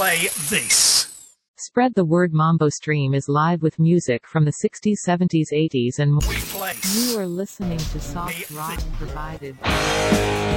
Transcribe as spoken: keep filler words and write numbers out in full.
play this. Spread the Word Mambo Stream is live with music from the sixties, seventies, eighties and more. We play. You are listening to soft rock provided by